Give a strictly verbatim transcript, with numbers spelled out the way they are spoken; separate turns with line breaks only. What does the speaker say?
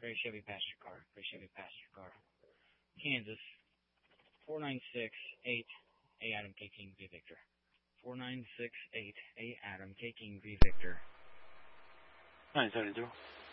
Gray Chevy passenger car. Gray Chevy passenger car. Kansas. four nine six eight A Adam K King V Victor. four nine six eight A Adam K King V Victor.
nine seventy-two.